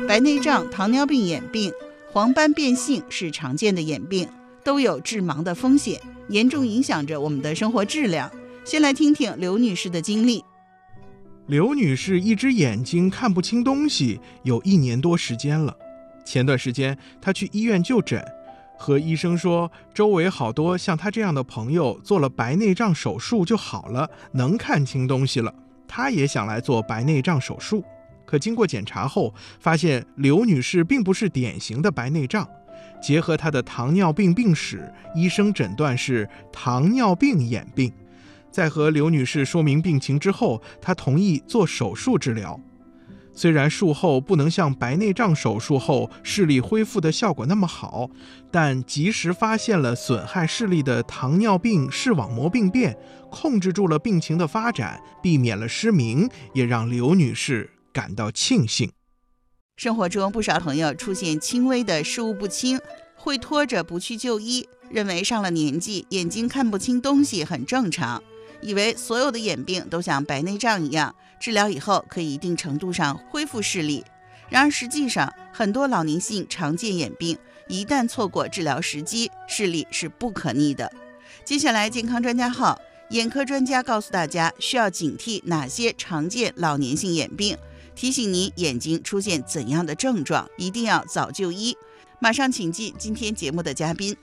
白内障、糖尿病眼病、黄斑变性是常见的眼病，都有致盲的风险，严重影响着我们的生活质量。先来听听刘女士的经历。 刘女士一只眼睛看不清东西有1年多时间了。前段时间她去医院就诊，和医生说周围好多像她这样的朋友做了白内障手术就好了，能看清东西了，她也想来做白内障手术。可经过检查后发现刘女士并不是典型的白内障，结合她的糖尿病病史，医生诊断是糖尿病眼病。在和刘女士说明病情之后，她同意做手术治疗。虽然术后不能像白内障手术后视力恢复的效果那么好，但及时发现了损害视力的糖尿病视网膜病变，控制住了病情的发展，避免了失明，也让刘女士感到庆幸。 生活中不少朋友出现轻微的视物不清，会拖着不去就医，认为上了年纪眼睛看不清东西很正常，以为所有的眼病都像白内障一样，治疗以后可以一定程度上恢复视力。然而实际上，很多老年性常见眼病一旦错过治疗时机，视力是不可逆的。接下来健康专家号，眼科专家告诉大家需要警惕哪些常见老年性眼病，提醒您眼睛出现怎样的症状，一定要早就医。马上请进今天节目的嘉宾。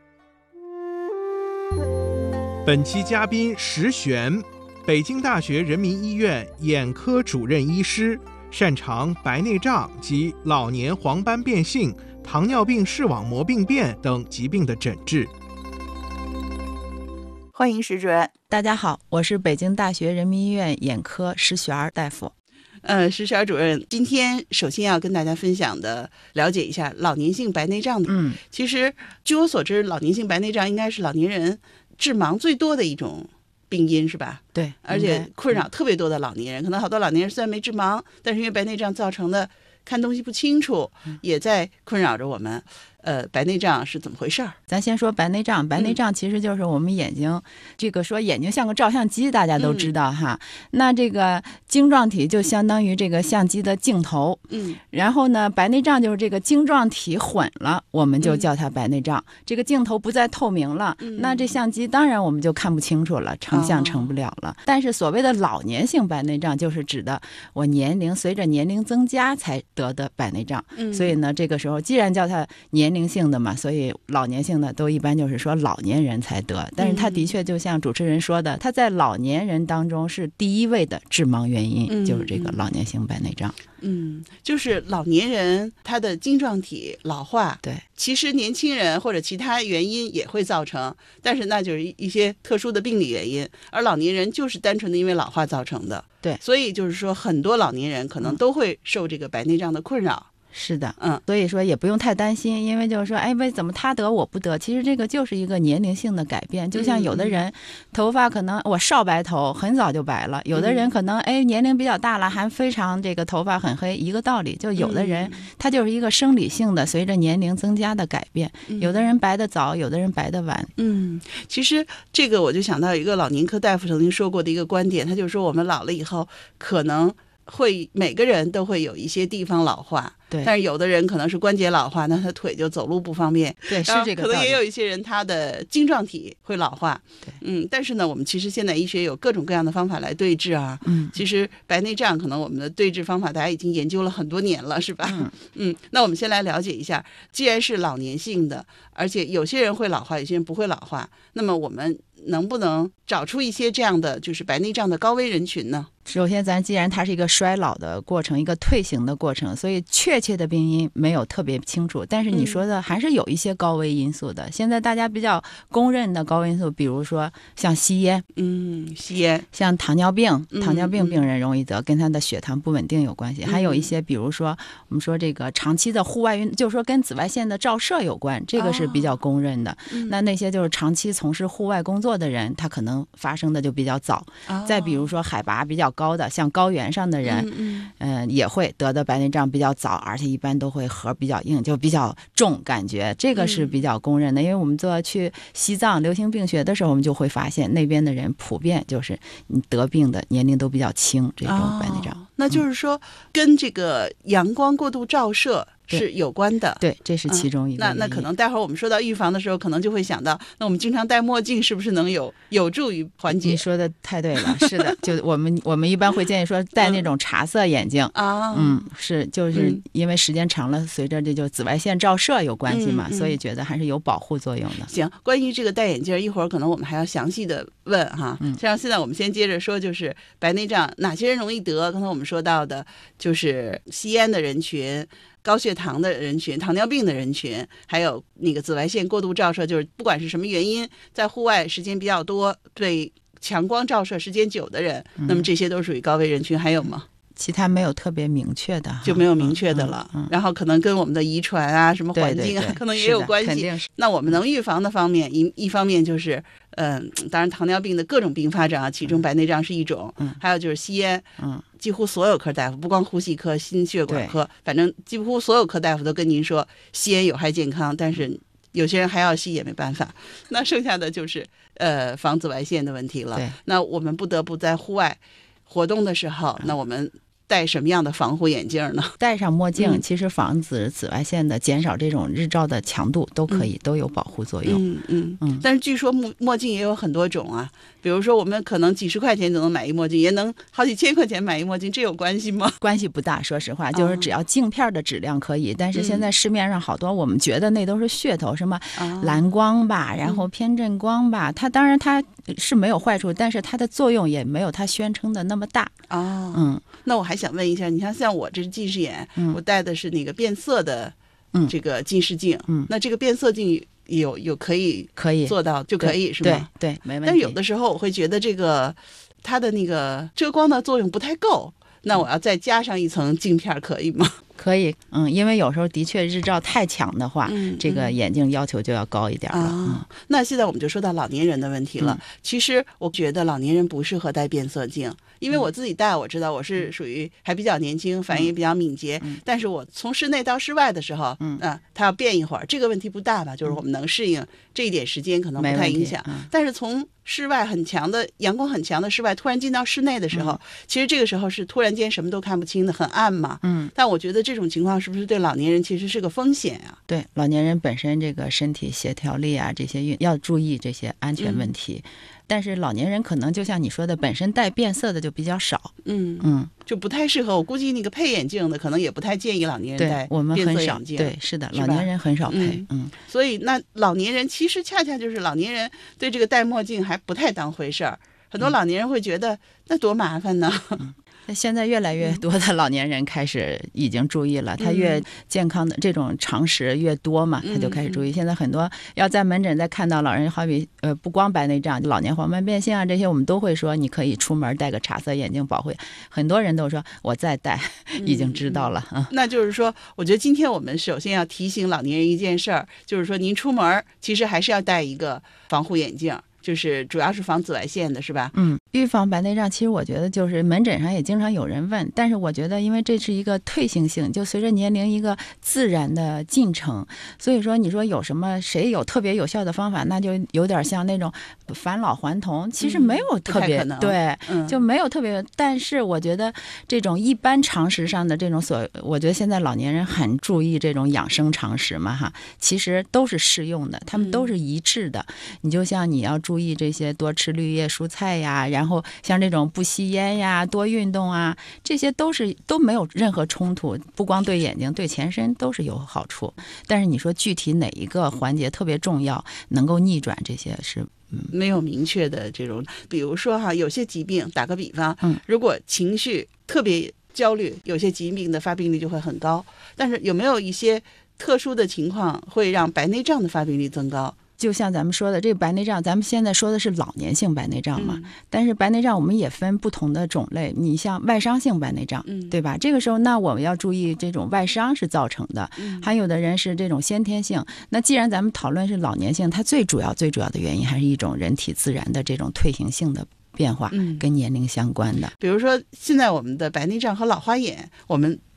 本期嘉宾石璇，北京大学人民医院眼科主任医师，擅长白内障及老年黄斑变性、糖尿病视网膜病变等疾病的诊治。 欢迎石主任。 大家好，我是北京大学人民医院眼科石璇大夫。 石璇主任，今天首先要跟大家分享的，了解一下老年性白内障的。其实据我所知，老年性白内障应该是老年人致盲最多的一种病因，是吧？ 对， 而且困扰特别多的老年人，可能好多老年人虽然没致盲，但是因为白内障造成的看东西不清楚，也在困扰着我们。白内障是怎么回事儿？ 咱先说白内障。白内障其实就是我们眼睛，这个说眼睛像个照相机，大家都知道哈。那这个晶状体就相当于这个相机的镜头。然后呢，白内障就是这个晶状体混了，我们就叫它白内障。这个镜头不再透明了，那这相机当然我们就看不清楚了，成像成不了了。但是所谓的老年性白内障，就是指的我随着年龄增加才得的白内障。所以呢，这个时候既然叫它年龄性的嘛，所以老年性的都一般就是说老年人才得，但是它的确就像主持人说的，它在老年人当中是第一位的致盲原因，就是这个老年性白内障。 就是老年人他的晶状体老化， 对， 其实年轻人或者其他原因也会造成，但是那就是一些特殊的病理原因，而老年人就是单纯的因为老化造成的。 对， 所以就是说很多老年人可能都会受这个白内障的困扰。 是的，所以说也不用太担心，因为就是说，为怎么他得我不得？其实这个就是一个年龄性的改变，就像有的人头发可能我少白头，很早就白了，有的人可能年龄比较大了，还非常这个头发很黑，一个道理。就有的人他就是一个生理性的，随着年龄增加的改变，有的人白得早，有的人白得晚。 其实这个我就想到一个老年科大夫曾经说过的一个观点，他就说我们老了以后可能会每个人都会有一些地方老化， 对， 但是有的人可能是关节老化，那他腿就走路不方便， 对，是这个道理。 可能也有一些人他的晶状体会老化， 对， 但是呢，我们其实现在医学有各种各样的方法来对治啊，其实白内障可能我们的对治方法大家已经研究了很多年了，是吧？那我们先来了解一下，既然是老年性的，而且有些人会老化，有些人不会老化，那么我们能不能找出一些这样的就是白内障的高危人群呢？ 首先既然它是一个衰老的过程，一个退行的过程，所以确切的病因没有特别清楚，但是你说的还是有一些高危因素的。现在大家比较公认的高危因素，比如说像吸烟， 吸烟， 像糖尿病，糖尿病病人容易得，跟他的血糖不稳定有关系。还有一些比如说我们说这个长期的户外运动，就是说跟紫外线的照射有关，这个是比较公认的。那些就是长期从事户外工作的人，他可能发生的就比较早。再比如说海拔比较高的，像高原上的人，也会得的白内障比较早， 而且一般都会核比较硬，就比较重，感觉这个是比较公认的。因为我们做去西藏流行病学的时候，我们就会发现那边的人普遍就是得病的年龄都比较轻，这种白内障。 那就是说跟这个阳光过度照射是有关的。 对，这是其中一个。 那可能待会儿我们说到预防的时候，可能就会想到，那我们经常戴墨镜是不是能有助于缓解？ 你说的太对了，是的，就我们一般会建议说戴那种茶色眼镜啊，是就是因为时间长了，随着这就紫外线照射有关系嘛，所以觉得还是有保护作用的。 行，关于这个戴眼镜，一会儿可能我们还要详细的问哈。像现在我们先接着说，就是白内障哪些人容易得？刚才我们说到的就是吸烟的人群、高血糖的人群、糖尿病的人群，还有那个紫外线过度照射，就是不管是什么原因，在户外时间比较多，对强光照射时间久的人，那么这些都属于高危人群。还有吗？ 其他没有特别明确的， 就没有明确的了。然后可能跟我们的遗传啊、什么环境啊， 对， 可能也有关系。 肯定是。 那我们能预防的方面，一方面就是，当然糖尿病的各种并发症啊，其中白内障是一种，还有就是吸烟，几乎所有科大夫，不光呼吸科、心血管科，反正几乎所有科大夫都跟您说，吸烟有害健康，但是有些人还要吸也没办法。那剩下的就是防紫外线的问题了。那我们不得不在户外活动的时候，那我们戴什么样的防护眼镜呢？ 戴上墨镜，其实防止紫外线的，减少这种日照的强度都可以，都有保护作用。 但是据说墨镜也有很多种啊，比如说我们可能几十块钱就能买一墨镜，也能好几千块钱买一墨镜，这有关系吗？ 关系不大，说实话，就是只要镜片的质量可以。但是现在市面上好多我们觉得那都是噱头，什么蓝光吧，然后偏振光吧，它当然它是没有坏处，但是它的作用也没有它宣称的那么大。 那我还想问一下，你像我这是近视眼，我戴的是那个变色的这个近视镜，那这个变色镜有可以做到就可以是吗？ 对，没问题。 但是有的时候我会觉得这个它的那个遮光的作用不太够，那我要再加上一层镜片可以吗？ 可以，因为有时候的确日照太强的话，这个眼镜要求就要高一点了。 那现在我们就说到老年人的问题了。其实我觉得老年人不适合戴变色镜，因为我自己戴，我知道我是属于还比较年轻，反应也比较敏捷。但是我从室内到室外的时候，它要变一会儿，这个问题不大吧？就是我们能适应这一点时间，可能不太影响。但是从室外很强的阳光很强的室外，突然进到室内的时候，其实这个时候是突然间什么都看不清的，很暗嘛。但我觉得这种情况是不是对老年人其实是个风险啊？ 对，老年人本身这个身体协调力啊，这些要注意这些安全问题。但是老年人可能就像你说的，本身戴变色的就比较少， 就不太适合。我估计那个配眼镜的可能也不太建议老年人戴变色眼镜。 对，是的，老年人很少配。 所以那老年人其实恰恰就是老年人对这个戴墨镜还不太当回事儿。很多老年人会觉得那多麻烦呢。 现在越来越多的老年人开始已经注意了，他越健康的这种常识越多嘛，他就开始注意。现在很多要在门诊再看到老人，好比不光白内障，老年黄斑变性啊这些，我们都会说你可以出门戴个茶色眼镜保护。很多人都说我在戴，已经知道了。 那就是说，我觉得今天我们首先要提醒老年人一件事儿，就是说您出门其实还是要戴一个防护眼镜。就是主要是防紫外线的是吧？ 预防白内障其实我觉得就是门诊上也经常有人问，但是我觉得因为这是一个退行性，就随着年龄一个自然的进程，所以说你说有什么谁有特别有效的方法，那就有点像那种返老还童，其实没有特别对，就没有特别。但是我觉得这种一般常识上的这种我觉得现在老年人很注意这种养生常识嘛哈，其实都是适用的，他们都是一致的。你就像你要注意这些多吃绿叶蔬菜呀，然后像这种不吸烟呀，多运动啊，这些都没有任何冲突，不光对眼睛对全身都是有好处。但是你说具体哪一个环节特别重要能够逆转，这些是没有明确的这种。比如说哈，有些疾病打个比方，如果情绪特别焦虑，有些疾病的发病率就会很高。但是有没有一些特殊的情况会让白内障的发病率增高？ 就像咱们说的这个白内障，咱们现在说的是老年性白内障嘛，但是白内障我们也分不同的种类，你像外伤性白内障，对吧？这个时候那我们要注意这种外伤是造成的，还有的人是这种先天性。那既然咱们讨论是老年性，它最主要的原因还是一种人体自然的这种退行性的变化，跟年龄相关的。 比如说现在我们的白内障和老花眼，我们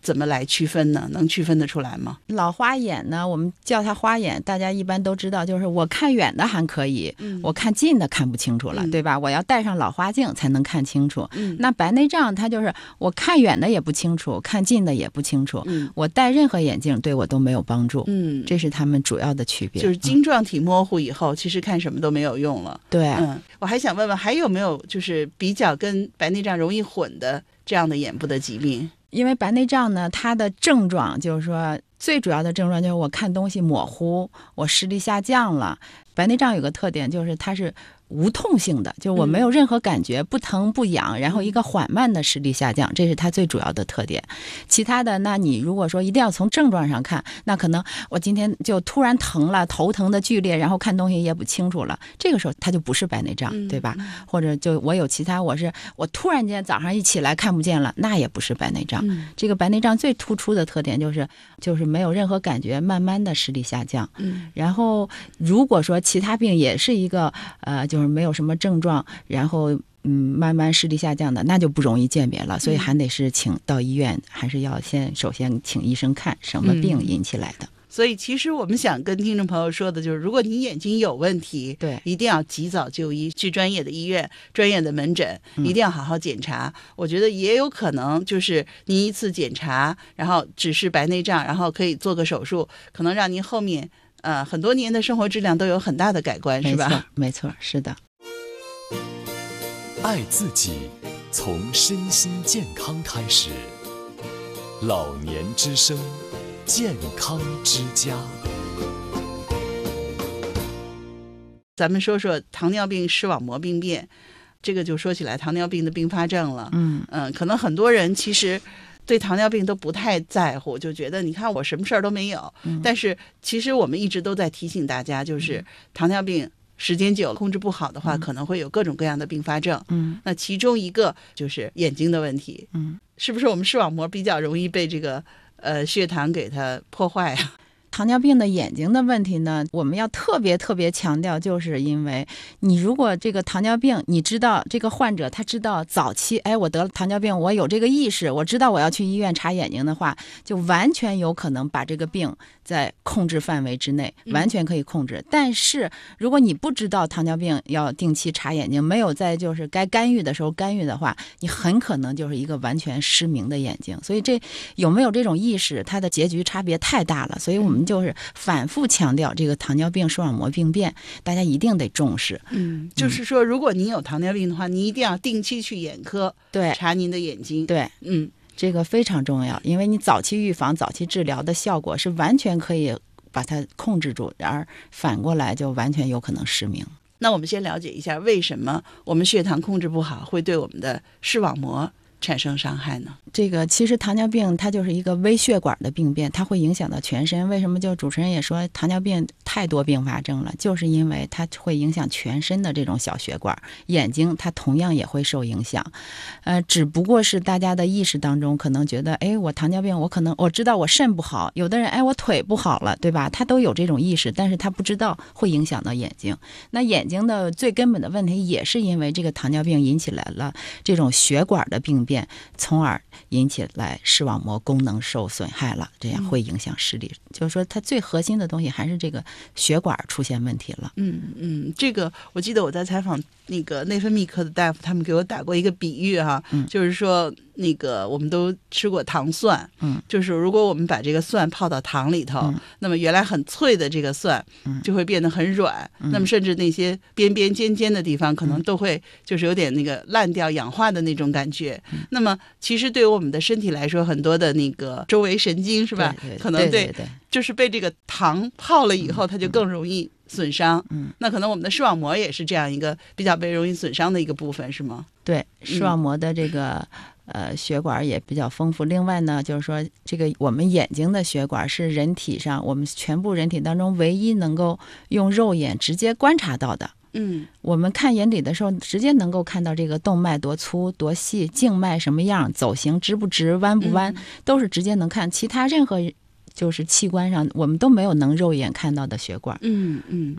怎么来区分呢？能区分得出来吗？ 老花眼呢，我们叫它花眼，大家一般都知道，就是我看远的还可以，我看近的看不清楚了，对吧？我要戴上老花镜才能看清楚。那白内障它就是我看远的也不清楚，看近的也不清楚，我戴任何眼镜对我都没有帮助。这是他们主要的区别。 就是晶状体模糊以后，其实看什么都没有用了。 对， 我还想问问，还有没有就是比较跟白内障容易混的这样的眼部的疾病？ 因为白内障呢，它的症状就是说，最主要的症状就是我看东西模糊，我视力下降了。白内障有个特点就是它是无痛性的，就是我没有任何感觉，不疼不痒，然后一个缓慢的视力下降，这是它最主要的特点。其他的，那你如果说一定要从症状上看，那可能我今天就突然疼了，头疼的剧烈，然后看东西也不清楚了，这个时候它就不是白内障，对吧？或者就我有其他，我突然间早上一起来看不见了，那也不是白内障。这个白内障最突出的特点就是没有任何感觉，慢慢的视力下降。然后如果说其他病也是一个就是没有什么症状，然后慢慢视力下降的，那就不容易鉴别了，所以还得是请到医院，还是要首先请医生看什么病引起来的。 所以其实我们想跟听众朋友说的就是，如果你眼睛有问题， 对， 一定要及早就医，去专业的医院、专业的门诊，一定要好好检查。我觉得也有可能就是您一次检查，然后只是白内障，然后可以做个手术，可能让您后面很多年的生活质量都有很大的改观，是吧？ 没错，是的。 爱自己，从身心健康开始。老年之声，健康之家。 咱们说说糖尿病视网膜病变，这个就说起来糖尿病的并发症了。可能很多人其实对糖尿病都不太在乎，就觉得你看我什么事儿都没有。但是其实我们一直都在提醒大家，就是糖尿病时间久控制不好的话，可能会有各种各样的并发症。那其中一个就是眼睛的问题。是不是我们视网膜比较容易被这个血糖给它破坏啊？ 糖尿病的眼睛的问题呢，我们要特别强调，就是因为你如果这个糖尿病，你知道这个患者他知道早期，我得了糖尿病，我有这个意识，我知道我要去医院查眼睛的话，就完全有可能把这个病在控制范围之内，完全可以控制。但是如果你不知道糖尿病要定期查眼睛，没有在就是该干预的时候干预的话，你很可能就是一个完全失明的眼睛。所以这有没有这种意识，它的结局差别太大了。所以我们就是反复强调这个糖尿病视网膜病变，大家一定得重视。 就是说如果您有糖尿病的话，你一定要定期去眼科查您的眼睛。 对，这个非常重要，因为你早期预防、早期治疗的效果是完全可以把它控制住，而反过来就完全有可能失明。 那我们先了解一下，为什么我们血糖控制不好会对我们的视网膜产生伤害呢？ 这个其实糖尿病它就是一个微血管的病变，它会影响到全身。为什么就主持人也说糖尿病太多并发症了，就是因为它会影响全身的这种小血管，眼睛它同样也会受影响。只不过是大家的意识当中可能觉得，我糖尿病，我知道我肾不好，有的人我腿不好了，对吧？他都有这种意识，但是他不知道会影响到眼睛。那眼睛的最根本的问题也是因为这个糖尿病引起来了这种血管的病变，从而引起来视网膜功能受损害了，这样会影响视力。就是说它最核心的东西还是这个血管出现问题了。 这个我记得我在采访那个内分泌科的大夫，他们给我打过一个比喻哈，就是说那个我们都吃过糖蒜，就是如果我们把这个蒜泡到糖里头，那么原来很脆的这个蒜就会变得很软，那么甚至那些边边尖尖的地方可能都会就是有点那个烂掉氧化的那种感觉。那么其实对于我们的身体来说，很多的那个周围神经是吧，可能对就是被这个糖泡了以后，它就更容易损伤。那可能我们的视网膜也是这样一个比较被容易损伤的一个部分，是吗？ 对，视网膜的这个血管也比较丰富。另外呢，就是说这个我们眼睛的血管是人体上我们全部人体当中唯一能够用肉眼直接观察到的。我们看眼底的时候，直接能够看到这个动脉多粗多细，静脉什么样，走形直不直，弯不弯，都是直接能看。其他任何就是器官上我们都没有能肉眼看到的血管。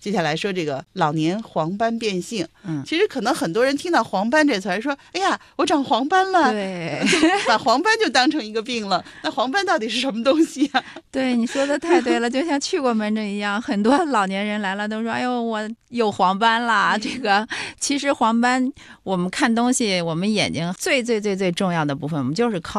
接下来说这个老年黄斑变性。其实可能很多人听到黄斑这词儿说，哎呀，我长黄斑了， 对， 把黄斑就当成一个病了。那黄斑到底是什么东西啊？ 对，你说的太对了，就像去过门诊一样，很多老年人来了都说，哎呦，我有黄斑啦。这个其实黄斑，我们看东西，我们眼睛最重要的部分，我们就是靠